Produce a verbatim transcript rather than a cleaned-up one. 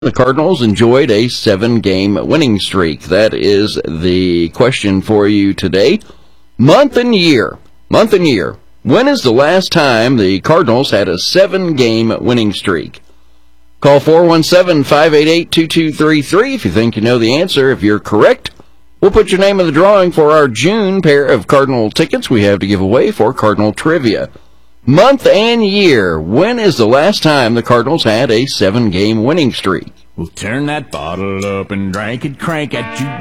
The Cardinals enjoyed a seven-game winning streak. That is the question for you today. Month and year. Month and year. When is the last time the Cardinals had a seven-game winning streak? Call four one seven, five eight eight, two two three three if you think you know the answer. If you're correct, we'll put your name in the drawing for our June pair of Cardinal tickets we have to give away for Cardinal Trivia. Month and year. When is the last time the Cardinals had a seven-game winning streak? We'll turn that bottle up and drink it, crank at you.